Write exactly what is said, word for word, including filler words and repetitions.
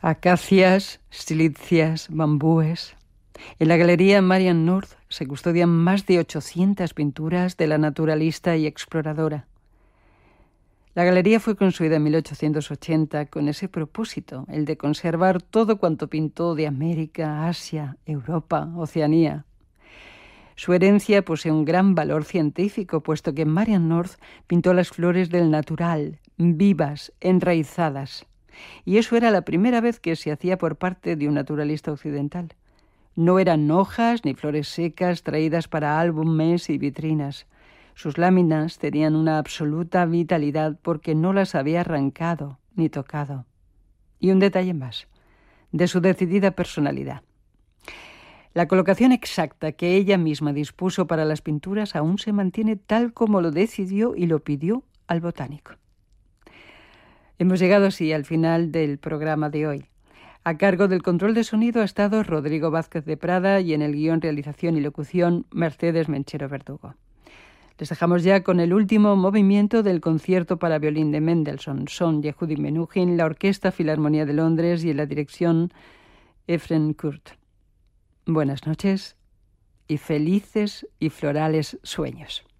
Acacias, silicias, bambúes. En la Galería Marian Nord se custodian más de ochocientas pinturas de la naturalista y exploradora. La galería fue construida en mil ochocientos ochenta con ese propósito, el de conservar todo cuanto pintó de América, Asia, Europa, Oceanía. Su herencia posee un gran valor científico, puesto que Marian Nord pintó las flores del natural, vivas, enraizadas. Y eso era la primera vez que se hacía por parte de un naturalista occidental. No eran hojas ni flores secas traídas para álbumes y vitrinas. Sus láminas tenían una absoluta vitalidad porque no las había arrancado ni tocado. Y un detalle más, de su decidida personalidad. La colocación exacta que ella misma dispuso para las pinturas aún se mantiene tal como lo decidió y lo pidió al botánico. Hemos llegado así al final del programa de hoy. A cargo del control de sonido ha estado Rodrigo Vázquez de Prada y en el guión, realización y locución Mercedes Menchero Verdugo. Les dejamos ya con el último movimiento del concierto para violín de Mendelssohn, son Yehudi Menuhin, la Orquesta Filarmonía de Londres y en la dirección Efren Kurt. Buenas noches y felices y florales sueños.